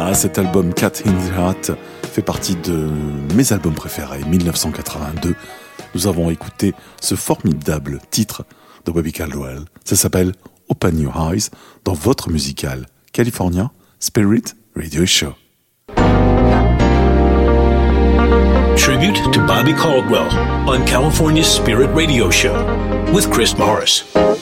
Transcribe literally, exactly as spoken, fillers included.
Ah, cet album Cat in the Hat fait partie de mes albums préférés. mille neuf cent quatre-vingt-deux, nous avons écouté ce formidable titre de Bobby Caldwell. Ça s'appelle Open Your Eyes dans votre musical California Spirit Radio Show. Tribute to Bobby Caldwell on California Spirit Radio Show with Chris Morris.